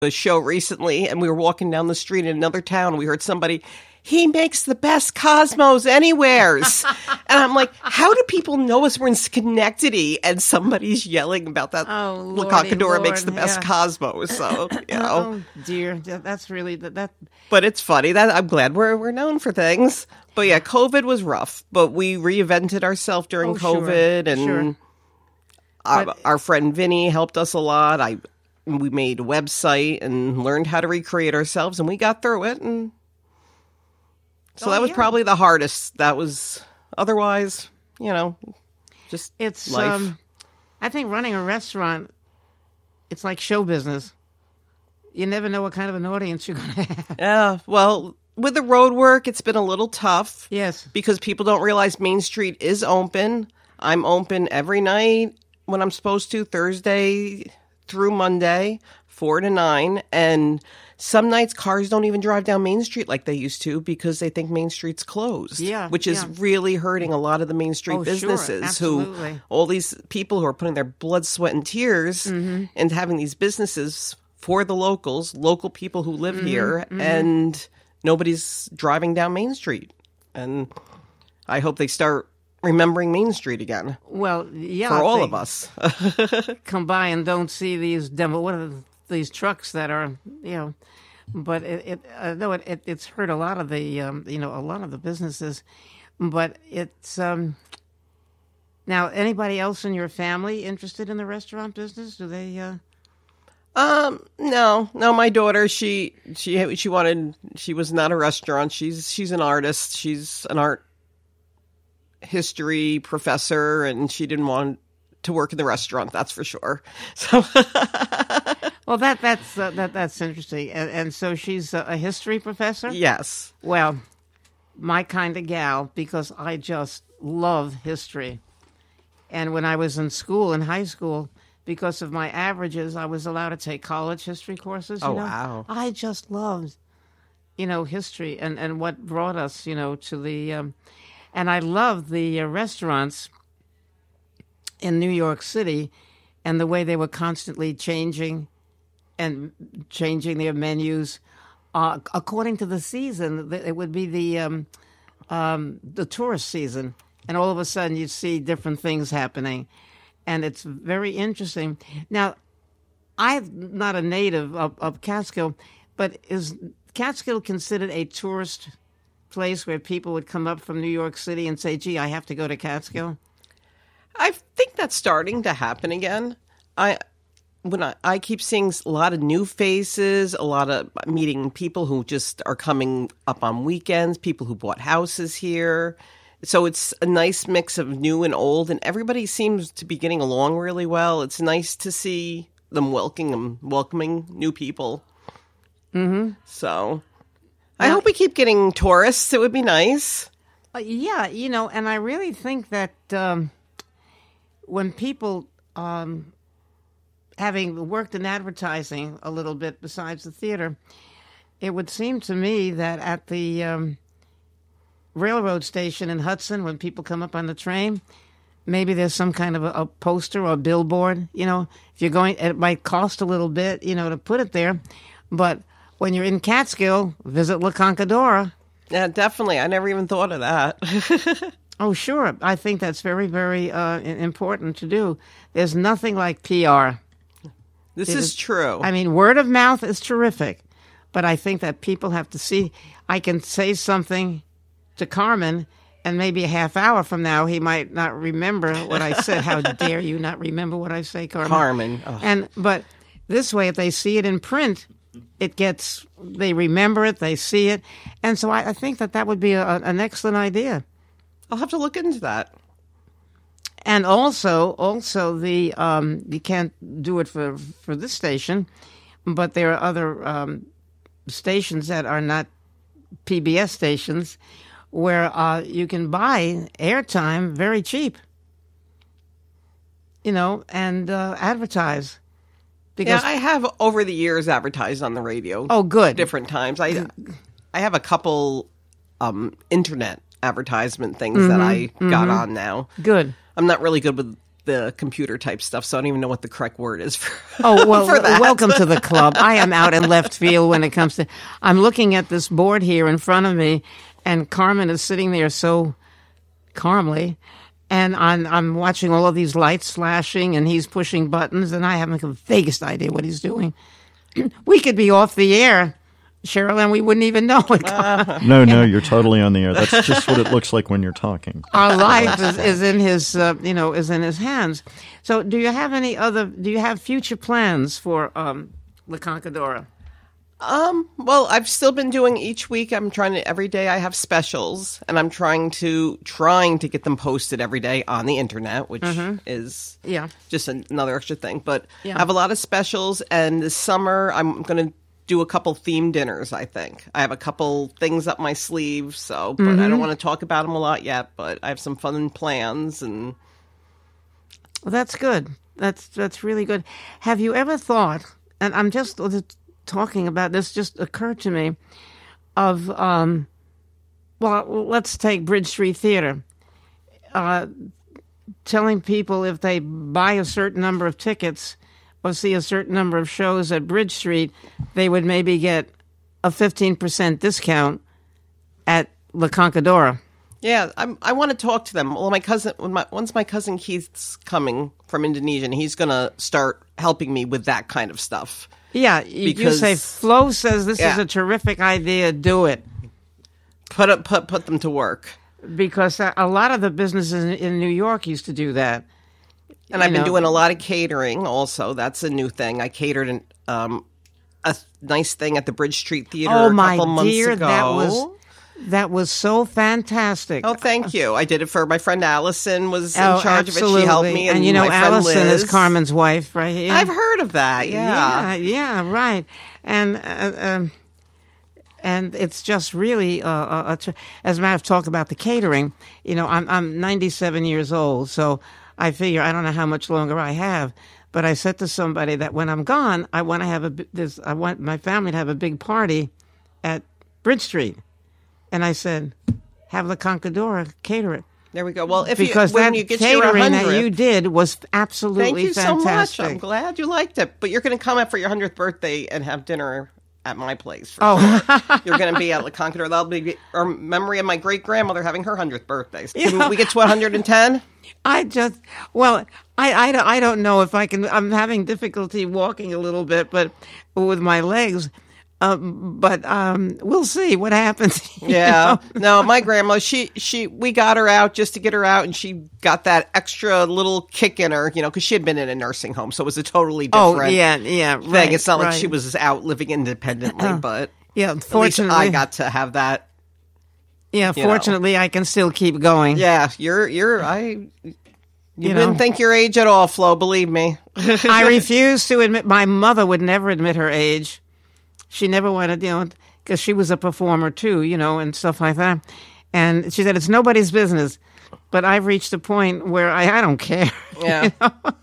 a show recently, and we were walking down the street in another town. We heard somebody, he makes the best Cosmos anywheres. And I'm like, how do people know us? We're in Schenectady, and somebody's yelling about that. La Conquistadora makes the best Cosmos. So, you know. Oh, dear. That's really that. But it's funny. That I'm glad we're known for things. But yeah, COVID was rough. But we reinvented ourselves during COVID. And our friend Vinny helped us a lot. We made a website and learned how to recreate ourselves. And we got through it. And so that was probably the hardest. That was otherwise, you know, just life. I think running a restaurant, it's like show business. You never know what kind of an audience you're going to have. Yeah, well, with the road work, it's been a little tough. Yes. Because people don't realize Main Street is open. I'm open every night when I'm supposed to, Thursday through Monday, 4 to 9. And some nights cars don't even drive down Main Street like they used to because they think Main Street's closed. Yeah. Which is really hurting a lot of the Main Street businesses. All these people who are putting their blood, sweat, and tears into having these businesses for the locals, local people who live here, and nobody's driving down Main Street. And I hope they start remembering Main Street again. Well, yeah. For all of us. Come by and don't see these these trucks that are, you know, but it's hurt a lot of the, a lot of the businesses. But it's, now, anybody else in your family interested in the restaurant business? Do they, No, my daughter, she was not a restaurant. She's an artist. She's an art history professor, and she didn't want to work in the restaurant. That's for sure. So, well, that's interesting. And so she's a history professor? Yes. Well, my kind of gal, because I just love history. And when I was in high school, because of my averages, I was allowed to take college history courses. Wow. I just loved, history and what brought us, to the... and I loved the restaurants in New York City and the way they were constantly changing their menus according to the season. It would be the tourist season, and all of a sudden you'd see different things happening. And it's very interesting. Now, I'm not a native of Catskill, but is Catskill considered a tourist place where people would come up from New York City and say, gee, I have to go to Catskill? I think that's starting to happen again. I keep seeing a lot of new faces, a lot of meeting people who just are coming up on weekends, people who bought houses here. So it's a nice mix of new and old, and everybody seems to be getting along really well. It's nice to see them welcoming new people. Mm-hmm. So I hope we keep getting tourists. It would be nice. Yeah, and I really think that when people, having worked in advertising a little bit besides the theater, it would seem to me that at the railroad station in Hudson, when people come up on the train, maybe there's some kind of a poster or a billboard. If you're going, it might cost a little bit, to put it there. But when you're in Catskill, visit La Conquistadora. Yeah, definitely. I never even thought of that. Oh, sure. I think that's very, very important to do. There's nothing like PR. This is true. I mean, word of mouth is terrific, but I think that people have to see. I can say something to Carmen, and maybe a half hour from now, he might not remember what I said. How dare you not remember what I say, Carmen? Oh. But this way, if they see it in print, they remember it, they see it. And so I think that would be an excellent idea. I'll have to look into that. And also the you can't do it for this station, but there are other stations that are not PBS stations where you can buy airtime very cheap, and advertise. Because I have over the years advertised on the radio. Oh, good. Different times. I have a couple internet advertisement things that I got on now. Good. I'm not really good with the computer type stuff, so I don't even know what the correct word is for, Oh, well, for that. welcome to the club. I am out in left field when it comes to... I'm looking at this board here in front of me, and Carmen is sitting there so calmly, and I'm watching all of these lights flashing, and he's pushing buttons, and I haven't the vaguest idea what he's doing. We could be off the air, Cheryl, and we wouldn't even know it. No, you're totally on the air. That's just what it looks like when you're talking. Our life is in his, is in his hands. So, do you have future plans for La Conquistadora? Well, I've still been doing each week. I'm trying to every day. I have specials, and I'm trying to get them posted every day on the internet, which is just another extra thing. But I have a lot of specials, and this summer I'm going to do a couple themed dinners. I think I have a couple things up my sleeve. So, but I don't want to talk about them a lot yet. But I have some fun plans, and well, that's good. That's really good. Have you ever thought? And I'm just talking about this, just occurred to me, of, let's take Bridge Street Theater. Telling people if they buy a certain number of tickets or see a certain number of shows at Bridge Street, they would maybe get a 15% discount at La Conquistadora. Yeah, I want to talk to them. Well, once my cousin Keith's coming from Indonesia, and he's going to start helping me with that kind of stuff. Yeah, you say Flo says this is a terrific idea. Do it. Put them to work. Because a lot of the businesses in New York used to do that. And I've been doing a lot of catering also. That's a new thing. I catered a nice thing at the Bridge Street Theater a couple months ago. That was so fantastic. Oh, thank you. I did it for my friend Allison was in charge of it. She helped me. And my Allison friend Liz is Carmen's wife, right here. I've heard of that, yeah. Yeah, right. And it's just really, as a matter of talk about the catering, I'm 97 years old, so I figure I don't know how much longer I have. But I said to somebody that when I'm gone, I want my family to have a big party at Bridge Street. And I said, have La Conquistadora cater it. There we go. Well, when you get catering your 100th, that you did was absolutely fantastic. Thank you so much. I'm glad you liked it. But you're going to come up for your 100th birthday and have dinner at my place. Sure. You're going to be at La Conquistadora. That'll be a memory of my great grandmother having her 100th birthday. Can we get to 110? I don't know if I can. I'm having difficulty walking a little bit, but with my legs. But we'll see what happens. Yeah. No, my grandma, we got her out just to get her out, and she got that extra little kick in her, because she had been in a nursing home, so it was a totally different thing. Right, it's not like she was out living independently, but fortunately, I got to have that. Yeah, fortunately, I can still keep going. Yeah, you didn't think your age at all, Flo, believe me. I refuse to admit, my mother would never admit her age. She never wanted, because she was a performer too, and stuff like that. And she said, it's nobody's business. But I've reached a point where I don't care. Yeah.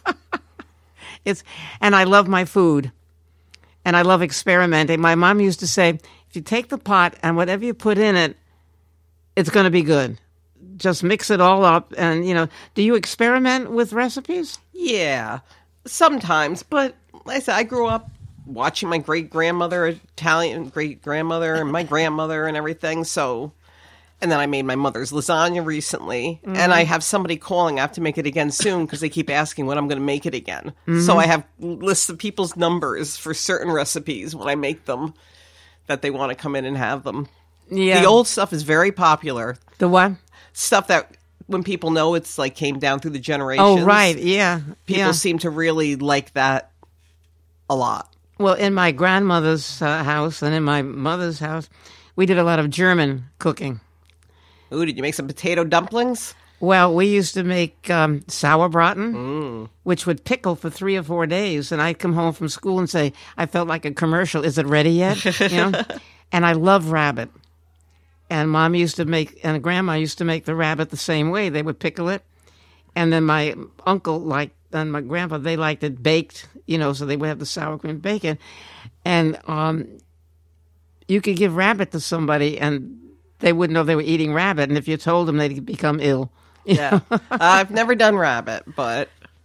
And I love my food. And I love experimenting. My mom used to say, if you take the pot and whatever you put in it, it's going to be good. Just mix it all up. And, do you experiment with recipes? Yeah, sometimes. But like I said, I grew up watching my great-grandmother, Italian great-grandmother, and my grandmother and everything. So, and then I made my mother's lasagna recently. And I have somebody calling. I have to make it again soon because they keep asking when I'm going to make it again. So I have lists of people's numbers for certain recipes when I make them that they want to come in and have them. Yeah. The old stuff is very popular. The what? Stuff that when people know it's like came down through the generations. Oh, right. Yeah. People seem to really like that a lot. Well, in my grandmother's house and in my mother's house, we did a lot of German cooking. Ooh, did you make some potato dumplings? Well, we used to make sauerbraten, which would pickle for 3 or 4 days. And I'd come home from school and say, I felt like a commercial. Is it ready yet? And I love rabbit. And Mom used to make, and Grandma used to make the rabbit the same way. They would pickle it. And then my uncle and my grandpa, they liked it baked, so they would have the sour cream bacon. And you could give rabbit to somebody and they wouldn't know they were eating rabbit. And if you told them, they'd become ill. Yeah. I've never done rabbit, but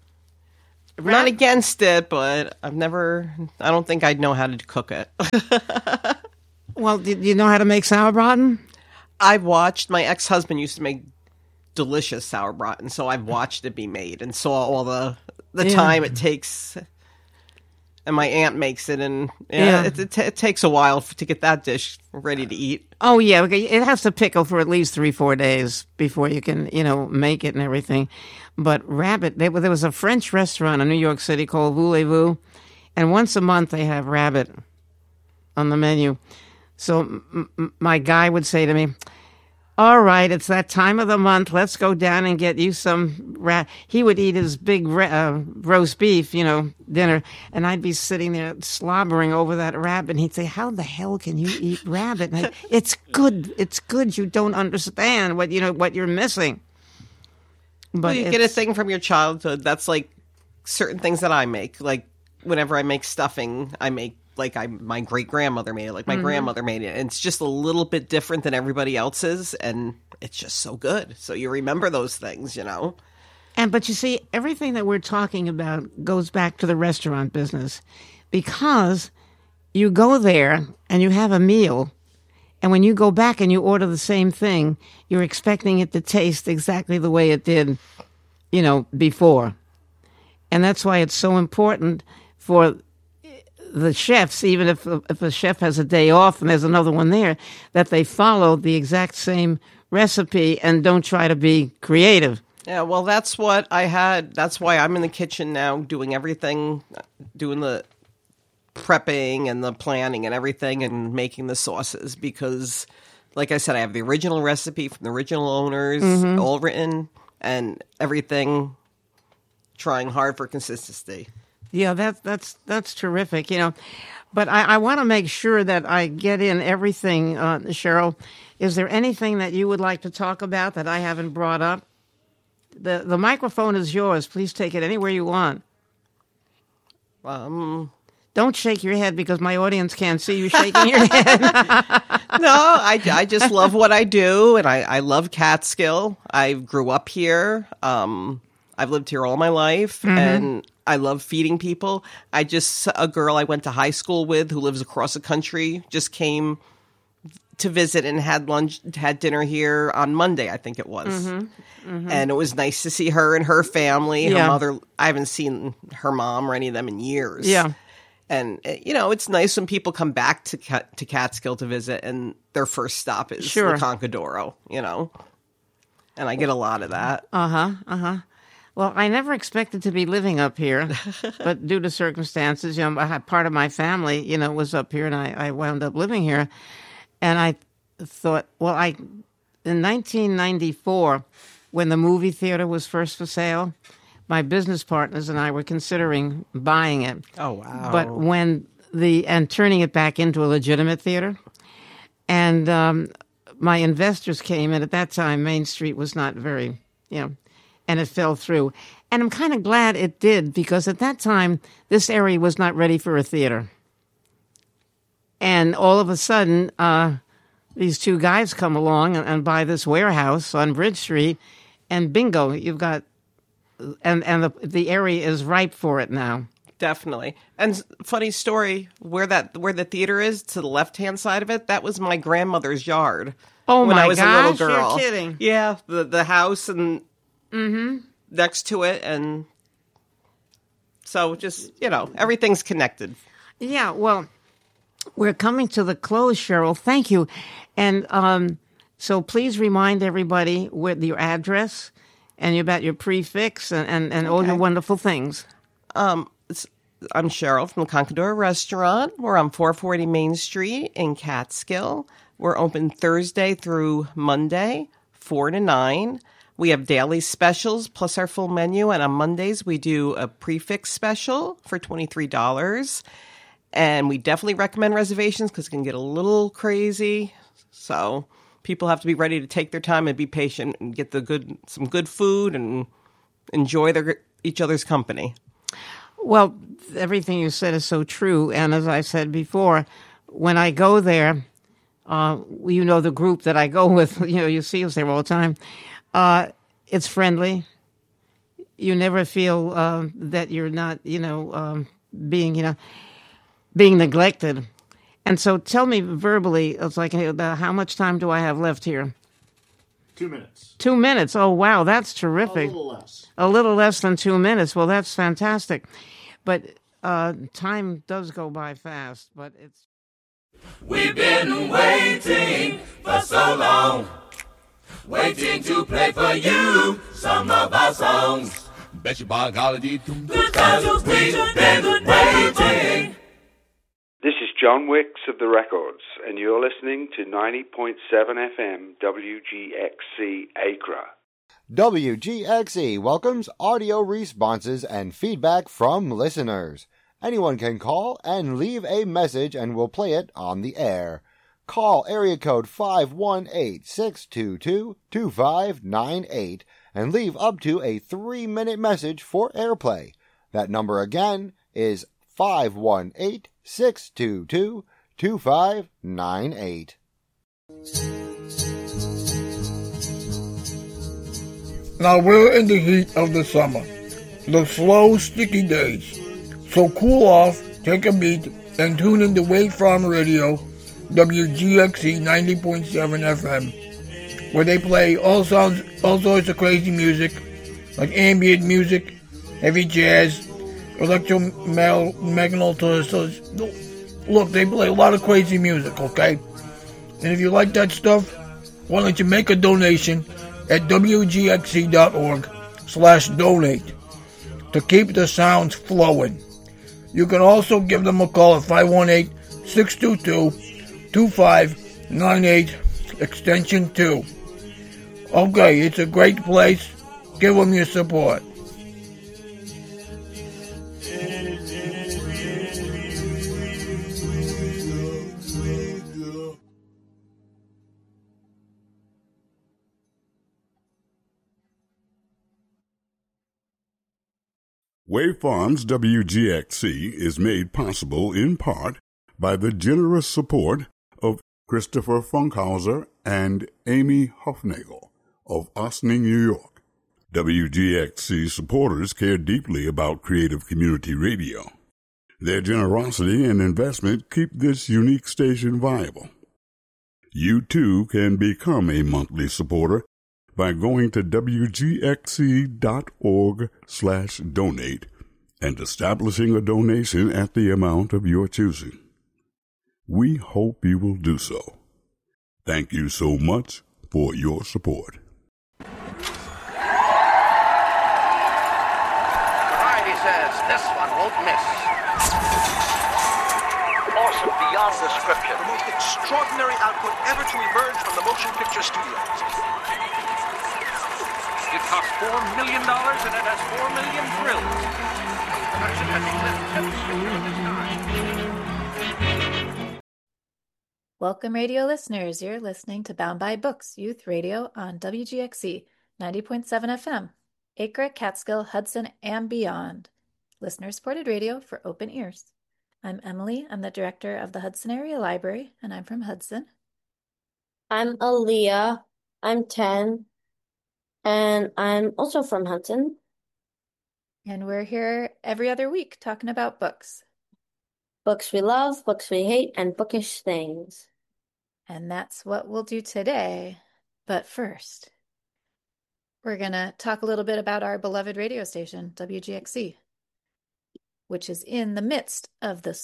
Not against it, but I don't think I'd know how to cook it. Well, do you know how to make sauerbraten? I've watched, my ex-husband used to make delicious sauerbraten, so I've watched it be made and saw all the time it takes. And my aunt makes it, and it takes a while to get that dish ready to eat. Oh, yeah. Okay. It has to pickle for at least 3-4 days before you can, make it and everything. But rabbit, there was a French restaurant in New York City called Voulez-Vous, and once a month they have rabbit on the menu. So my guy would say to me, all right, it's that time of the month. Let's go down and get you some He would eat his big roast beef, dinner, and I'd be sitting there slobbering over that rabbit. And he'd say, how the hell can you eat rabbit? And it's good. It's good. You don't understand what you're missing. But you get a thing from your childhood. That's like certain things that I make. Like whenever I make stuffing, I make my great-grandmother made it, like my grandmother made it. And it's just a little bit different than everybody else's, and it's just so good. So you remember those things, But you see, everything that we're talking about goes back to the restaurant business, because you go there and you have a meal, and when you go back and you order the same thing, you're expecting it to taste exactly the way it did, before. And that's why it's so important for the chefs, even if a chef has a day off and there's another one there, that they follow the exact same recipe and don't try to be creative. Yeah, well, that's what I had. That's why I'm in the kitchen now doing everything, doing the prepping and the planning and everything and making the sauces because, like I said, I have the original recipe from the original owners, all written and everything, trying hard for consistency. Yeah, that's terrific, But I want to make sure that I get in everything, Cheryl. Is there anything that you would like to talk about that I haven't brought up? The microphone is yours. Please take it anywhere you want. Don't shake your head because my audience can't see you shaking your head. No, I just love what I do, and I love Catskill. I grew up here. I've lived here all my life, and I love feeding people. A girl I went to high school with who lives across the country just came to visit and had dinner here on Monday, I think it was. And it was nice to see her and her family. Her mother, I haven't seen her mom or any of them in years. Yeah. And, it's nice when people come back to Catskill to visit and their first stop is the Concadoro, And I get a lot of that. Well, I never expected to be living up here, but due to circumstances, part of my family, was up here, and I wound up living here. And I thought, in 1994, when the movie theater was first for sale, my business partners and I were considering buying it. Oh, wow. But and turning it back into a legitimate theater. And my investors came, and at that time, Main Street was not very, and it fell through. And I'm kind of glad it did, because at that time, this area was not ready for a theater. And all of a sudden, these two guys come along and buy this warehouse on Bridge Street, and bingo, you've got, and the area is ripe for it now. Definitely. And funny story, where the theater is, to the left-hand side of it, that was my grandmother's yard. Oh, when my I was gosh, a little girl. You're kidding. Yeah, the house and next to it, and so just, everything's connected. Yeah, well, we're coming to the close, Cheryl. Thank you. And so please remind everybody your address and about your prefix and all your wonderful things. I'm Cheryl from the Concadoro Restaurant. We're on 440 Main Street in Catskill. We're open Thursday through Monday, 4 to 9. We have daily specials plus our full menu, and on Mondays we do a prefix special for $23. And we definitely recommend reservations because it can get a little crazy. So people have to be ready to take their time and be patient and get some good food and enjoy each other's company. Well, everything you said is so true. And as I said before, when I go there, the group that I go with, you see us there all the time. It's friendly. you never feel that you're not, being, being neglected. And so tell me verbally, it's like, hey, how much time do I have left here? 2 minutes. 2 minutes. Oh, wow, that's terrific. A little less. A little less than 2 minutes. Well, that's fantastic. But time does go by fast, but it's... We've been waiting for so long, waiting to play for you some of our songs. Bet your biology, because we've been waiting. This is John Wicks of The Records, and you're listening to 90.7 FM WGXC Acra. WGXE welcomes audio responses and feedback from listeners. Anyone can call and leave a message and we'll play it on the air. Call area code 518-622-2598 and leave up to a 3-minute message for airplay. That number again is 518-622-2598. Now we're in the heat of the summer, the slow, sticky days. So cool off, take a beat, and tune in to Wave Farm Radio, WGXE 90.7 FM, where they play all sorts of crazy music, like ambient music, heavy jazz, electromagnetic. Look, they play a lot of crazy music, okay? And if you like that stuff, why don't you make a donation at wgxe.org/donate to keep the sounds flowing. You can also give them a call at 518-622-2598, extension 2. Okay, it's a great place. Give them your support. Wave Farms WGXC is made possible in part by the generous support of Christopher Funkhauser and Amy Hufnagel of Ossining, New York. WGXC supporters care deeply about creative community radio. Their generosity and investment keep this unique station viable. You too can become a monthly supporter by going to wgxc.org/donate and establishing a donation at the amount of your choosing. We hope you will do so. Thank you so much for your support. Variety says this one won't miss. Awesome beyond description. The most extraordinary output ever to emerge from the motion picture studios. It cost $4 million and it has 4 million thrills. Production has eclipsed 10 Welcome, radio listeners. You're listening to Bound by Books, Youth Radio on WGXC 90.7 FM, Acre, Catskill, Hudson, and beyond. Listener-supported radio for open ears. I'm Emily. I'm the director of the Hudson Area Library, and I'm from Hudson. I'm Aaliyah. I'm 10. And I'm also from Hudson. And we're here every other week talking about books. Books we love, books we hate, and bookish things. And that's what we'll do today. But first, we're going to talk a little bit about our beloved radio station, WGXC, which is in the midst of the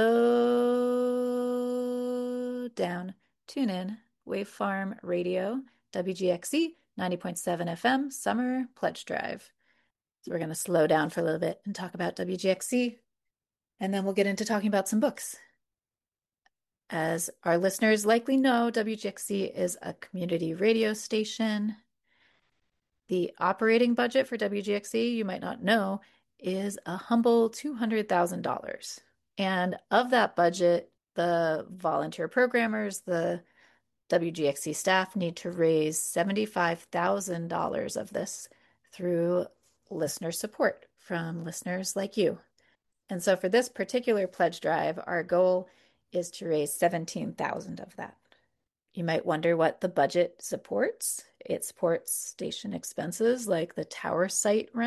slow down tune-in Wave Farm Radio, WGXC 90.7 FM Summer Pledge Drive. So we're going to slow down for a little bit and talk about WGXC, and then we'll get into talking about some books. As our listeners likely know, WGXC is a community radio station. The operating budget for WGXC, you might not know, is a humble $200,000. And of that budget, the volunteer programmers, the WGXC staff need to raise $75,000 of this through listener support from listeners like you. And so for this particular pledge drive, our goal is to raise $17,000 of that. You might wonder what the budget supports. It supports station expenses like the tower site rent,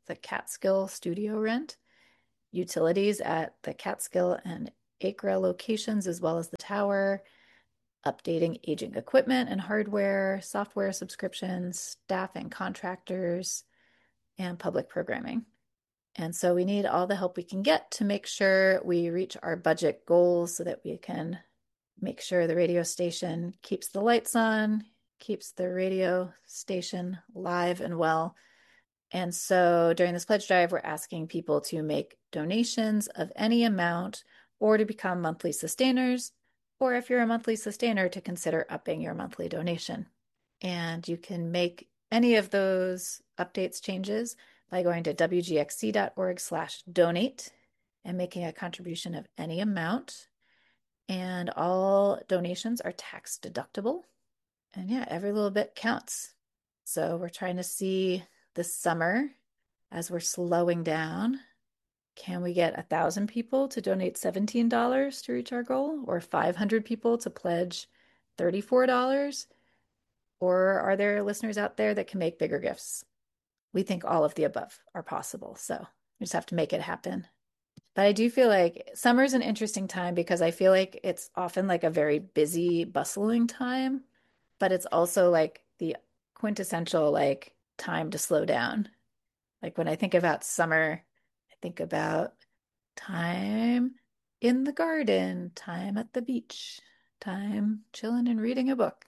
the Catskill studio rent, utilities at the Catskill and Acra locations, as well as the tower, updating aging equipment and hardware, software subscriptions, staff and contractors, and public programming. And so we need all the help we can get to make sure we reach our budget goals so that we can make sure the radio station keeps the lights on, keeps the radio station live and well. And so during this pledge drive, we're asking people to make donations of any amount or to become monthly sustainers, or if you're a monthly sustainer, to consider upping your monthly donation. And you can make any of those updates, changes by going to wgxc.org/donate and making a contribution of any amount. And all donations are tax deductible. And yeah, every little bit counts. So we're trying to see this summer, as we're slowing down, can we get 1,000 people to donate $17 to reach our goal, or 500 people to pledge $34? Or are there listeners out there that can make bigger gifts? We think all of the above are possible. So we just have to make it happen. But I do feel like summer's an interesting time because I feel like it's often like a very busy, bustling time, but it's also like the quintessential like time to slow down. Like when I think about summer, I think about time in the garden, time at the beach, time chilling and reading a book.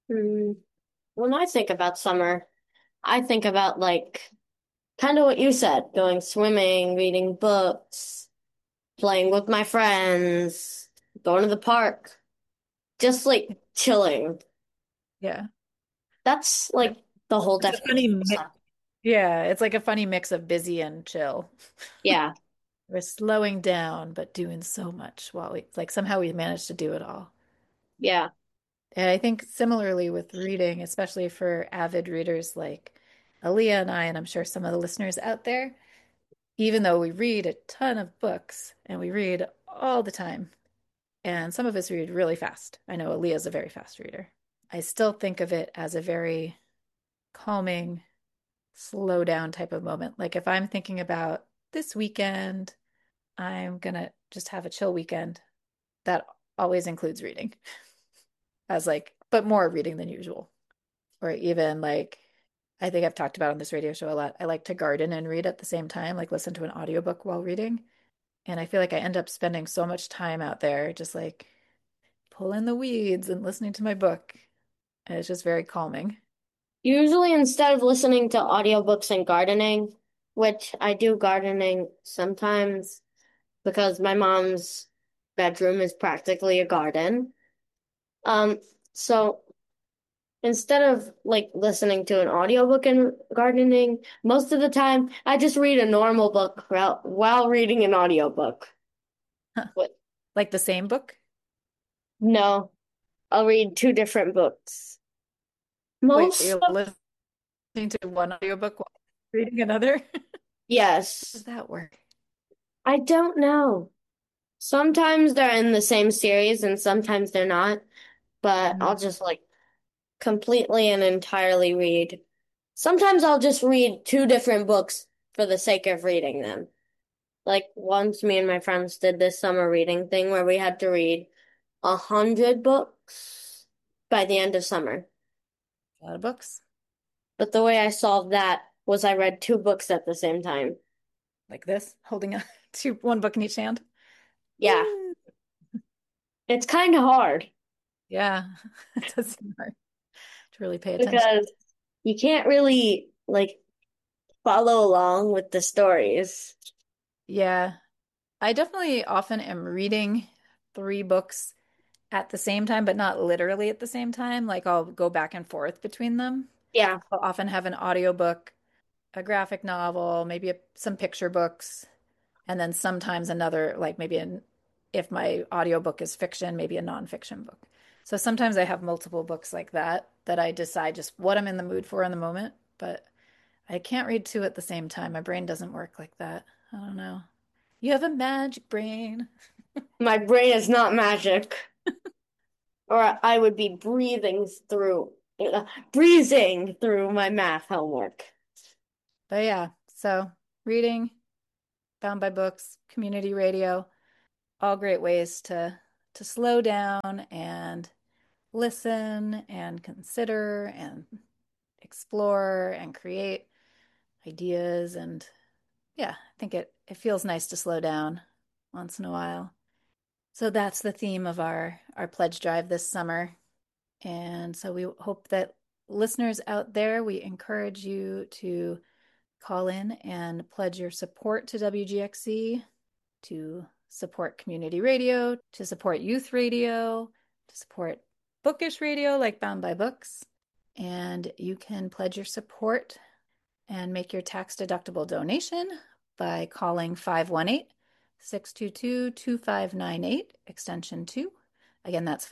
When I think about summer, I think about like kind of what you said, going swimming, reading books, playing with my friends, going to the park, just like chilling. Yeah. That's like the whole It's a funny definition of mix. summer. Yeah, it's like a funny mix of busy and chill. Yeah. We're slowing down, but doing so much while we like somehow we managed to do it all. Yeah. And I think similarly with reading, especially for avid readers like Aaliyah and I, and I'm sure some of the listeners out there, even though we read a ton of books and we read all the time, and some of us read really fast. I know Aaliyah's a very fast reader. I still think of it as a very calming, slow down type of moment. Like if I'm thinking about this weekend, I'm gonna just have a chill weekend. That always includes reading as like, but more reading than usual. Or even like, I think I've talked about on this radio show a lot. I like to garden and read at the same time, like listen to an audiobook while reading. And I feel like I end up spending so much time out there just like pulling the weeds and listening to my book. And it's just very calming. Usually instead of listening to audiobooks and gardening, which I do gardening sometimes because my mom's bedroom is practically a garden. So instead of like listening to an audiobook and gardening, most of the time I just read a normal book while reading an audiobook. But Like the same book? no, I'll read two different books. Wait, Most you're of, listening to one audiobook while reading another? How yes, does that work? I don't know. Sometimes they're in the same series and sometimes they're not, but I'll just like completely and entirely read. Sometimes I'll just read two different books for the sake of reading them. Like once me and my friends did this summer reading thing where we had to read 100 books by the end of summer. A lot of books. But the way I solved that was I read two books at the same time. Like this, holding one book in each hand. Yeah, it's kind of hard Yeah, it does seem hard to really pay attention. because you can't really like follow along with the stories. Yeah, I definitely often am reading three books at the same time, but not literally at the same time. Like I'll go back and forth between them. Yeah, I'll often have an audiobook, a graphic novel, maybe some picture books, and then sometimes another, like maybe if my audiobook is fiction, maybe a nonfiction book. So sometimes I have multiple books like that I decide just what I'm in the mood for in the moment, but I can't read two at the same time. My brain doesn't work like that. I don't know. You have a magic brain. my brain is not magic. Or I would be breezing through my math homework. But yeah, so reading, Bound by Books, community radio, all great ways to slow down and listen and consider and explore and create ideas. And yeah, I think it feels nice to slow down once in a while. So that's the theme of our pledge drive this summer. And so we hope that listeners out there, we encourage you to call in and pledge your support to WGXC, to support community radio, to support youth radio, to support bookish radio like Bound by Books. And you can pledge your support and make your tax-deductible donation by calling 518-622-2598, extension 2. Again, that's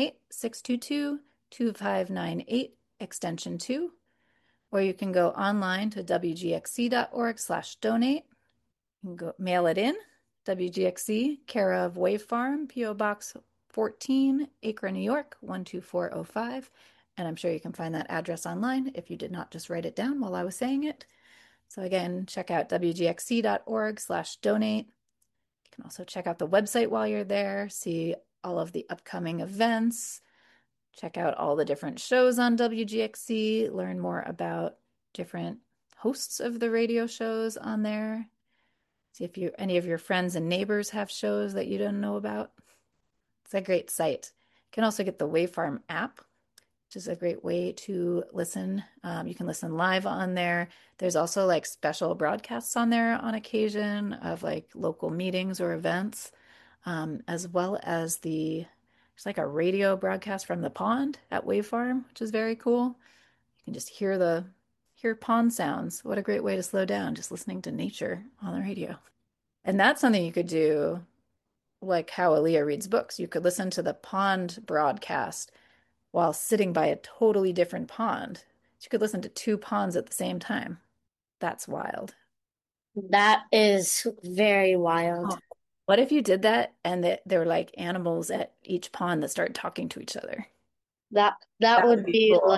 518-622-2598, extension 2. Or you can go online to wgxc.org/donate. You can go mail it in, WGXC, care of Wave Farm, P.O. Box 14, Acre, New York, 12405. And I'm sure you can find that address online if you did not just write it down while I was saying it. So again, check out wgxc.org/donate. You can also check out the website while you're there, see all of the upcoming events, check out all the different shows on WGXC, learn more about different hosts of the radio shows on there. See if any of your friends and neighbors have shows that you don't know about. It's a great site. You can also get the Wave Farm app, which is a great way to listen. You can listen live on there. There's also like special broadcasts on there on occasion of like local meetings or events, as well as there's like a radio broadcast from the pond at Wave Farm, which is very cool. You can just hear pond sounds. What a great way to slow down, just listening to nature on the radio. And that's something you could do, like how Aaliyah reads books. You could listen to the pond broadcast while sitting by a totally different pond. You could listen to two ponds at the same time. That's wild. That is very wild. Oh, what if you did that and there were like animals at each pond that started talking to each other? That would be cool. like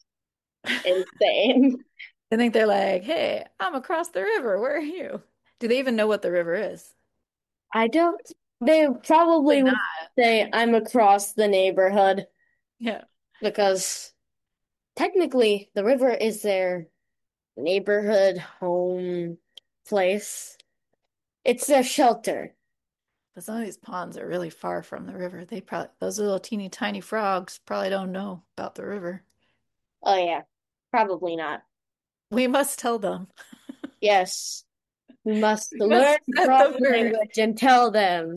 insane. I think they're like, hey, I'm across the river. Where are you? Do they even know what the river is? I don't. They probably would say, I'm across the neighborhood. Yeah. Because technically, the river is their neighborhood home place. It's their shelter. But some of these ponds are really far from the river. Those little teeny tiny frogs probably don't know about the river. Oh, yeah. Probably not. We must tell them. Yes. We must learn frog language and tell them.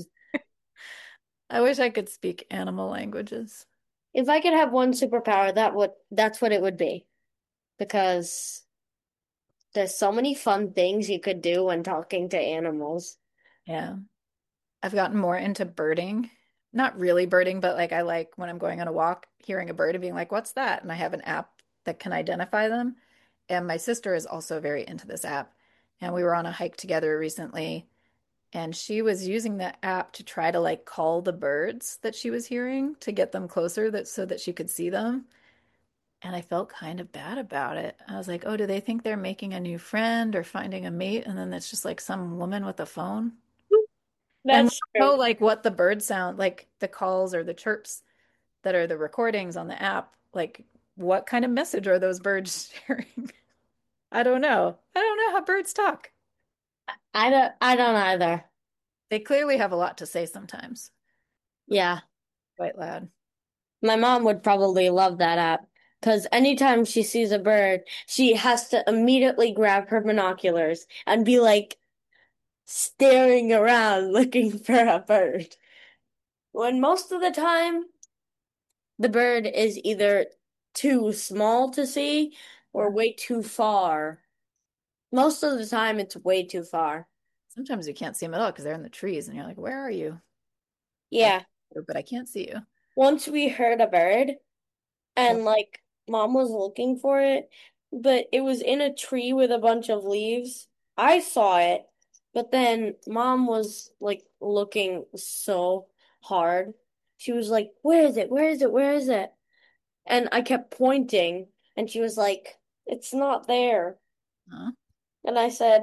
I wish I could speak animal languages. If I could have one superpower, that's what it would be. Because there's so many fun things you could do when talking to animals. Yeah. I've gotten more into birding. Not really birding, but like I like when I'm going on a walk, hearing a bird and being like, what's that? And I have an app that can identify them. And my sister is also very into this app. And we were on a hike together recently, and she was using the app to try to like call the birds that she was hearing to get them closer so that she could see them. And I felt kind of bad about it. I was like, oh, do they think they're making a new friend or finding a mate? And then it's just like some woman with a phone. That's and know like what the birds sound like, the calls or the chirps that are the recordings on the app. Like, what kind of message are those birds sharing? I don't know. I don't know how birds talk. I don't either. They clearly have a lot to say sometimes. Yeah. Quite loud. My mom would probably love that app because anytime she sees a bird, she has to immediately grab her binoculars and be like staring around looking for a bird. When most of the time, the bird is either too small to see or way too far. Most of the time, it's way too far. Sometimes you can't see them at all because they're in the trees and you're like, where are you? Yeah. But I can't see you. Once we heard a bird and like mom was looking for it, but it was in a tree with a bunch of leaves. I saw it, but then mom was like looking so hard. She was like, where is it? Where is it? Where is it? And I kept pointing and she was like, it's not there. Huh? And I said,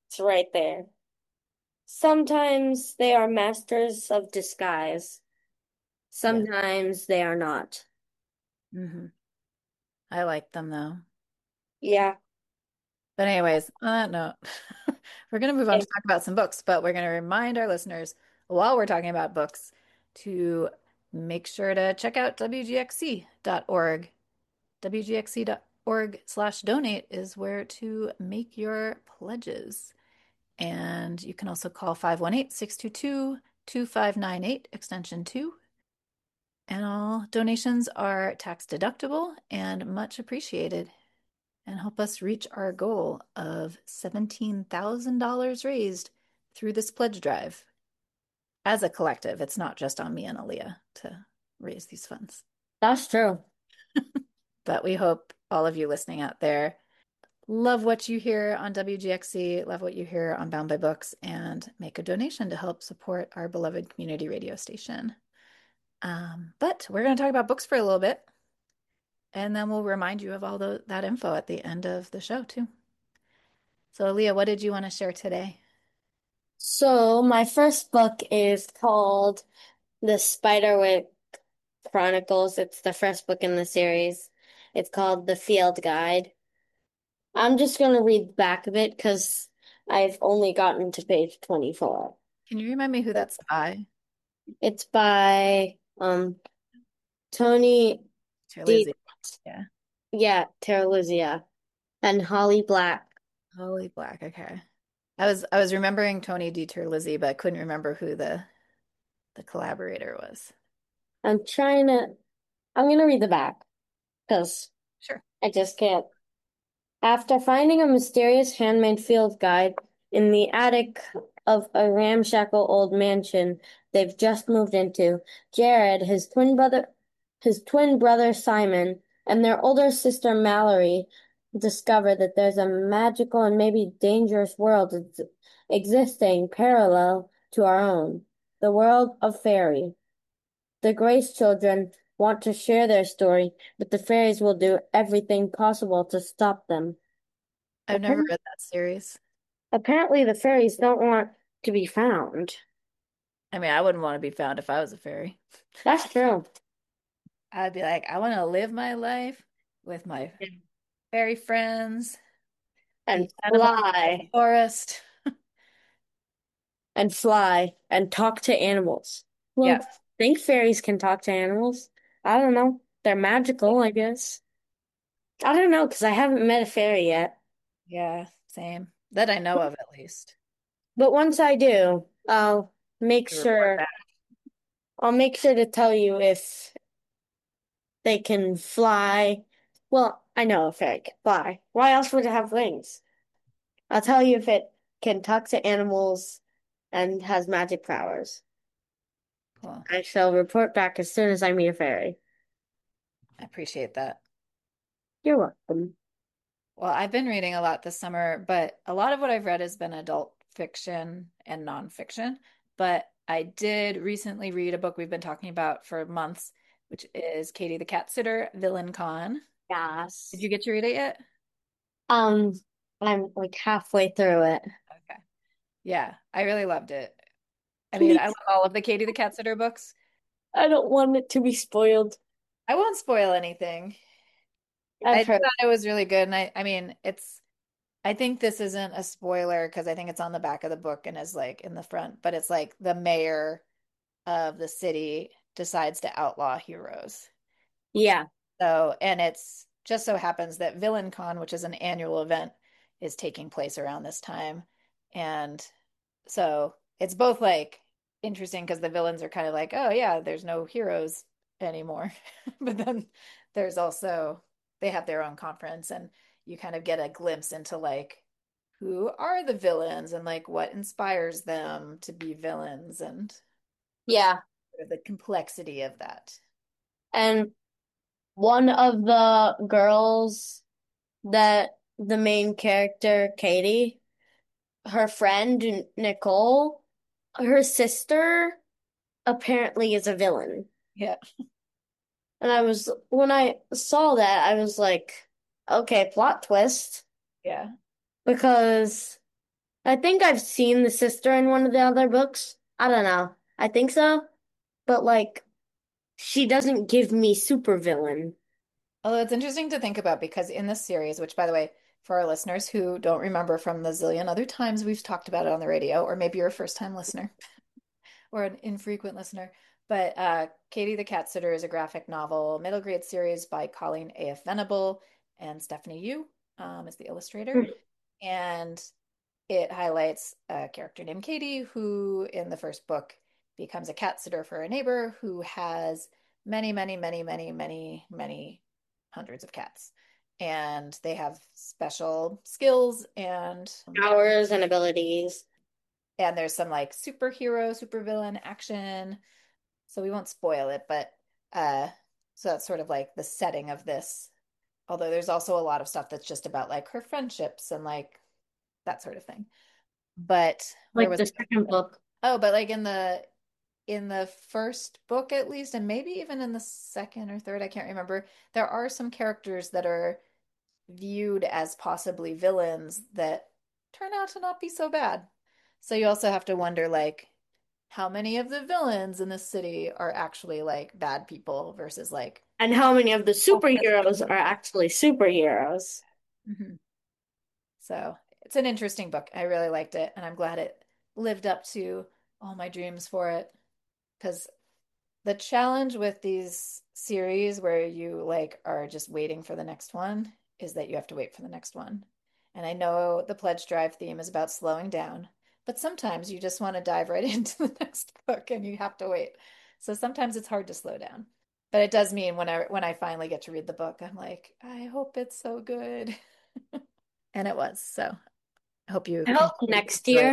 It's right there. Sometimes they are masters of disguise. Sometimes they are not. Mm-hmm. I like them though. Yeah. But anyways, on that note, we're going to move on to talk about some books, but we're going to remind our listeners while we're talking about books to make sure to check out WGXC.org. WGXC.org/donate is where to make your pledges. And you can also call 518-622-2598, extension 2. And all donations are tax deductible and much appreciated, and help us reach our goal of $17,000 raised through this pledge drive. As a collective, it's not just on me and Aaliyah to raise these funds. That's true. But we hope all of you listening out there love what you hear on WGXC, love what you hear on Bound by Books, and make a donation to help support our beloved community radio station. But we're going to talk about books for a little bit, and then we'll remind you of all that info at the end of the show, too. So, Aaliyah, what did you want to share today? So, my first book is called The Spiderwick Chronicles. It's the first book in the series. It's called The Field Guide. I'm just going to read the back of it because I've only gotten to page 24. Can you remind me who that's by? It's by Tony Terlizzi. Yeah. Yeah, Terlizzi and Holly Black. Holly Black, okay. I was remembering Tony D. Terlizzi, but I couldn't remember who the collaborator was. I'm gonna read the back because Sure. I just can't. After finding a mysterious handmade field guide in the attic of a ramshackle old mansion they've just moved into, Jared, his twin brother Simon, and their older sister Mallory discover that there's a magical and maybe dangerous world existing parallel to our own, the world of fairy. The Grace children want to share their story, but the fairies will do everything possible to stop them. I've never read that series. Apparently, the fairies don't want to be found. I mean, I wouldn't want to be found if I was a fairy. That's true. I'd be like, I want to live my life with my fairy friends and fly in the forest. And fly and talk to animals. Well, Yeah. I think fairies can talk to animals. I don't know. They're magical, I guess. I don't know because I haven't met a fairy yet. Yeah, same. That I know of, at least. But once I do, I'll make sure to tell you if they can fly. Well, I know a fairy can fly. Why else would it have wings? I'll tell you if it can talk to animals and has magic powers. Cool. I shall report back as soon as I meet a fairy. I appreciate that. You're welcome. Well, I've been reading a lot this summer, but a lot of what I've read has been adult fiction and nonfiction. But I did recently read a book we've been talking about for months, which is Katie the Cat Sitter, Villain Con. Yes. Did you get to read it yet? I'm like halfway through it. Okay. Yeah, I really loved it. I mean, I love all of the Katie the Cat Sitter books. I don't want it to be spoiled. I won't spoil anything. I I thought it was really good, and I mean, I think this isn't a spoiler because I think it's on the back of the book and is like in the front, but it's like the mayor of the city decides to outlaw heroes. Yeah. So, and it's just so happens that Villain Con, which is an annual event, is taking place around this time. And so it's both like interesting because the villains are kind of like, oh yeah, there's no heroes anymore. But then there's also, they have their own conference and you kind of get a glimpse into like, who are the villains and like what inspires them to be villains and Yeah. the complexity of that. And one of the girls that the main character, Katie, her friend, Nicole, her sister apparently is a villain. Yeah. And when I saw that, I was like, okay, plot twist. Yeah. Because I think I've seen the sister in one of the other books. I don't know. I think so. But like, she doesn't give me supervillain. Although it's interesting to think about because in this series, which by the way, for our listeners who don't remember from the zillion other times we've talked about it on the radio, or maybe you're a first-time listener or an infrequent listener, but Katie the Cat Sitter is a graphic novel, middle grade series by Colleen A.F. Venable and Stephanie Yu is the illustrator. And it highlights a character named Katie, who in the first book becomes a cat sitter for a neighbor who has many, many, many, many, many, many hundreds of cats. And they have special skills and Powers and abilities. And there's some like superhero, supervillain action. So we won't spoil it, but so that's sort of like the setting of this. Although there's also a lot of stuff that's just about like her friendships and like that sort of thing. But like the second book. Oh, but like in the first book at least, and maybe even in the second or third, I can't remember, there are some characters that are viewed as possibly villains that turn out to not be so bad. So you also have to wonder like how many of the villains in this city are actually like bad people versus like and how many of the superheroes are actually superheroes. Mm-hmm. So it's an interesting book. I really liked it, and I'm glad it lived up to all my dreams for it. Because the challenge with these series where you like are just waiting for the next one is that you have to wait for the next one. And I know the Pledge Drive theme is about slowing down, but sometimes you just want to dive right into the next book and you have to wait. So sometimes it's hard to slow down. But it does mean when I finally get to read the book, I'm like, I hope it's so good. And it was. So I hope you I hope next year.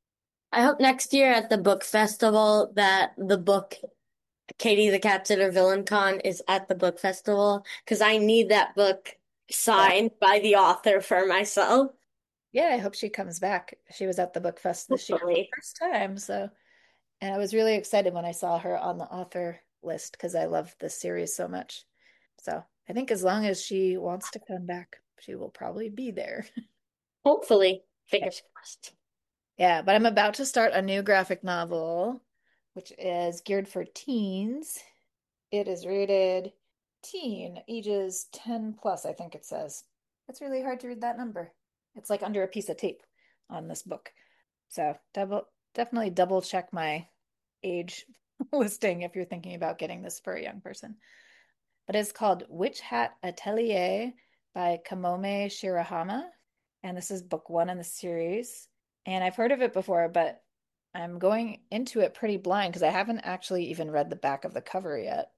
I hope next year at the book festival that the book Katie the Cat Sitter Villain Con is at the book festival because I need that book signed by the author for myself. Yeah, I hope she comes back. She was at the book fest this year for the first time, so and I was really excited when I saw her on the author list because I love this series so much. So I think as long as she wants to come back, she will probably be there. Hopefully, fingers crossed. Yeah, but I'm about to start a new graphic novel, which is geared for teens. It is rated teen, ages 10 plus, I think it says. It's really hard to read that number. It's like under a piece of tape on this book. So definitely double check my age listing if you're thinking about getting this for a young person. But it's called Witch Hat Atelier by Kamome Shirahama. And this is book 1 in the series. And I've heard of it before, but I'm going into it pretty blind because I haven't actually even read the back of the cover yet.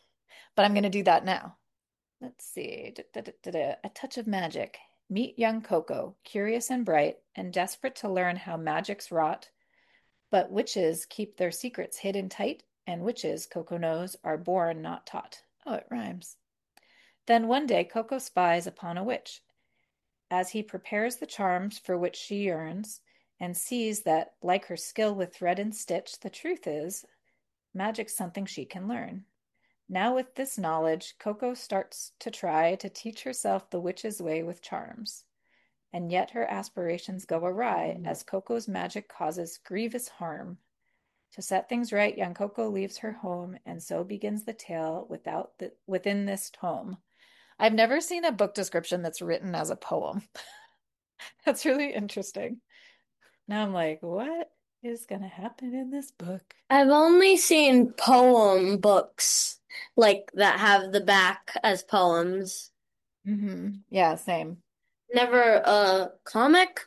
But I'm going to do that now. Let's see. A touch of magic. Meet young Coco, curious and bright, and desperate to learn how magic's wrought. But witches keep their secrets hidden tight, and witches, Coco knows, are born, not taught. Oh, it rhymes. Then one day Coco spies upon a witch. As he prepares the charms for which she yearns, and sees that, like her skill with thread and stitch, the truth is, magic's something she can learn. Now with this knowledge, Coco starts to try to teach herself the witch's way with charms. And yet her aspirations go awry as Coco's magic causes grievous harm. To set things right, young Coco leaves her home, and so begins the tale within this tome. I've never seen a book description that's written as a poem. That's really interesting. Now I'm like, what is going to happen in this book? I've only seen poem books like that have the back as poems. Mm-hmm. Yeah, same. Never a comic.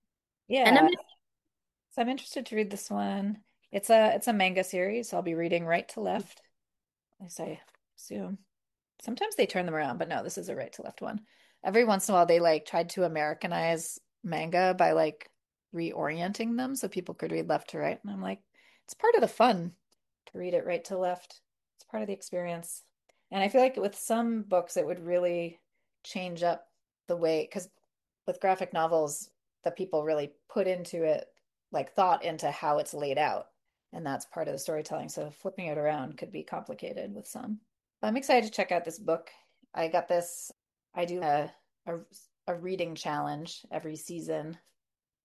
Yeah. So I'm interested to read this one. It's a manga series, so I'll be reading right to left. At least I assume. Sometimes they turn them around, but no, this is a right to left one. Every once in a while they like tried to Americanize manga by like reorienting them so people could read left to right. And I'm like, it's part of the fun to read it right to left. It's part of the experience. And I feel like with some books it would really change up the way, because with graphic novels, the people really put into it like thought into how it's laid out. And that's part of the storytelling. So flipping it around could be complicated with some. But I'm excited to check out this book. I got this, I do a reading challenge every season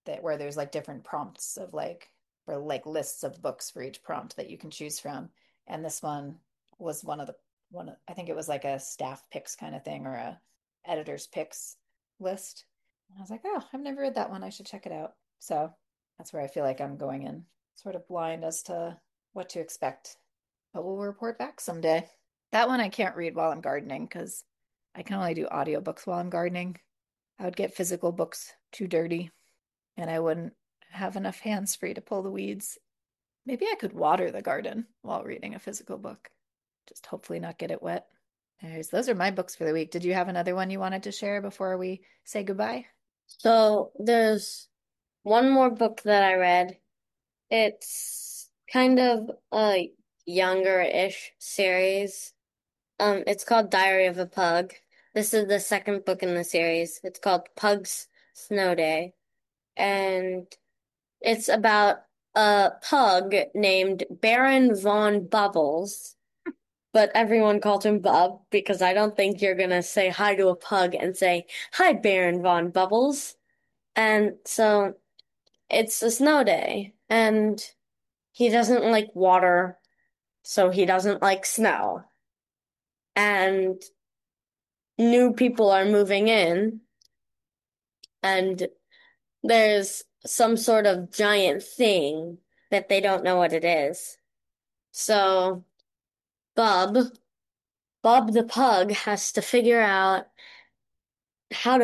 that where there's like different prompts of like or like lists of books for each prompt that you can choose from. And this one was I think it was like a staff picks kind of thing or a editor's picks list. And I was like, oh, I've never read that one. I should check it out. So that's where I feel like I'm going in sort of blind as to what to expect. But we'll report back someday. That one I can't read while I'm gardening because I can only do audiobooks while I'm gardening. I would get physical books too dirty and I wouldn't have enough hands free to pull the weeds. Maybe I could water the garden while reading a physical book. Just hopefully not get it wet. Anyways, those are my books for the week. Did you have another one you wanted to share before we say goodbye? So there's one more book that I read. It's kind of a younger-ish series. It's called Diary of a Pug. This is the second book in the series. It's called Pug's Snow Day. And it's about a pug named Baron von Bubbles. But everyone called him Bub because I don't think you're gonna say hi to a pug and say, "Hi, Baron von Bubbles." And so it's a snow day, and he doesn't like water, so he doesn't like snow. And new people are moving in, and there's some sort of giant thing that they don't know what it is. So Bub, Bob the pug has to figure out how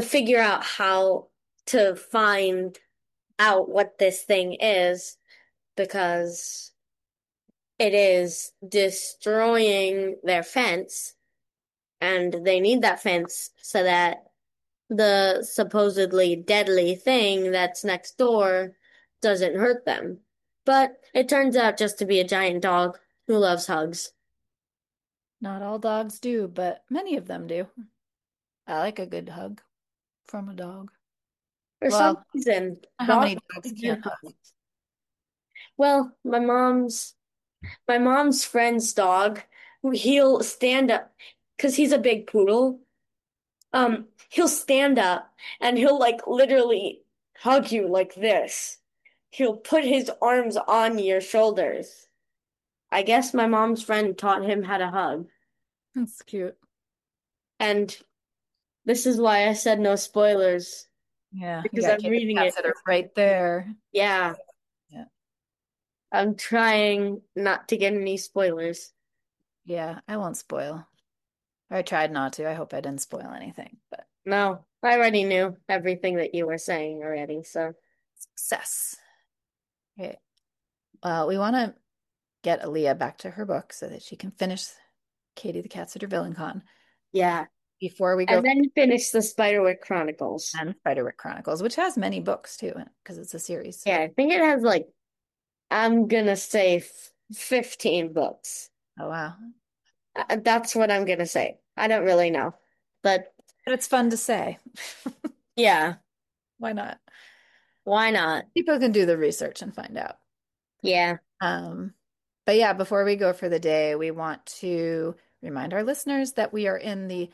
to find out what this thing is because it is destroying their fence and they need that fence so that the supposedly deadly thing that's next door doesn't hurt them. But it turns out just to be a giant dog who loves hugs. Not all dogs do, but many of them do. I like a good hug from a dog. For some reason, how many dogs can't hug? Well, my mom's friend's dog, he'll stand up because he's a big poodle. He'll stand up and he'll like literally hug you like this. He'll put his arms on your shoulders. I guess my mom's friend taught him how to hug. That's cute. And this is why I said no spoilers. Yeah, because I'm reading it. That are right there. Yeah. Yeah. I'm trying not to get any spoilers. Yeah, I won't spoil. I tried not to. I hope I didn't spoil anything, but No, I already knew everything that you were saying already, so success. Okay. We want to get Aaliyah back to her book so that she can finish Katie the Cat Sitter Villain-Con. yeah. Before we go And then finish the Spiderwick Chronicles. and Spiderwick Chronicles, which has many books too, because it's a series. Yeah, I think it has like, I'm gonna say 15 books. Oh, wow. That's what I'm gonna say. I don't really know, but it's fun to say. Yeah. Why not? Why not? People can do the research and find out. Yeah. But yeah, before we go for the day, we want to remind our listeners that we are in the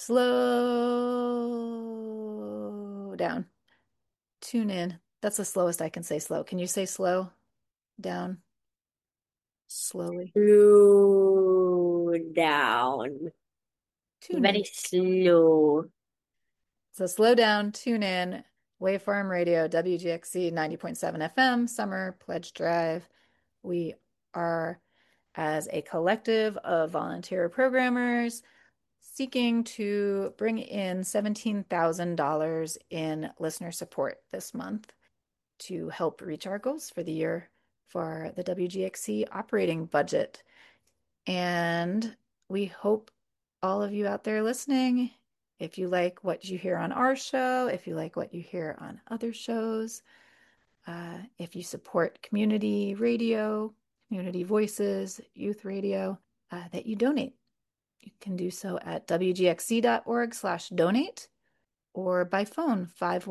slow down. Tune in. That's the slowest I can say slow. Can you say slow down? Slowly. Slow down. Tune Very in. slow. So slow down, tune in. Waveform Radio, WGXC 90.7 FM, Summer Pledge Drive. We are, as a collective of volunteer programmers, seeking to bring in $17,000 in listener support this month to help reach our goals for the year for the WGXC operating budget. And we hope all of you out there listening, if you like what you hear on our show, if you like what you hear on other shows, if you support community radio, community voices, youth radio, that you donate. You can do so at wgxc.org/donate or by phone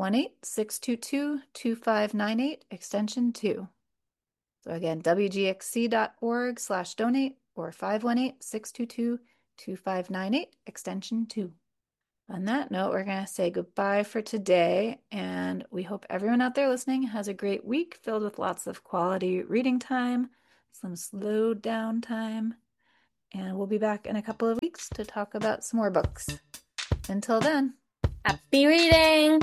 518-622-2598 extension 2. So again, wgxc.org/donate or 518-622-2598 extension 2. On that note, we're going to say goodbye for today, and we hope everyone out there listening has a great week filled with lots of quality reading time, some slowed down time, and we'll be back in a couple of weeks to talk about some more books. Until then, happy reading!